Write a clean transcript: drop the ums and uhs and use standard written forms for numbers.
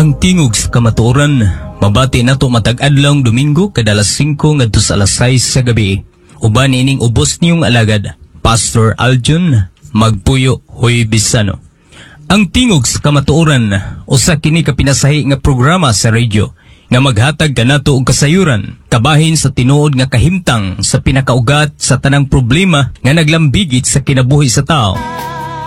Ang tingog sa kamatuoran, mabati nato matag adlawng Domingo kada alas 5 ngadto sa alas 6 sa gabi. Uban ining ubos niyong alagad, Pastor Aljun Magpuyo Hoy Bisano. Ang tingog sa kamatuoran, usa kini ka pinasahi nga programa sa radyo nga maghatag kanato og kasayuran kabahin sa tinuod nga kahimtang sa pinakaugat sa tanang problema nga naglambigit sa kinabuhi sa tao.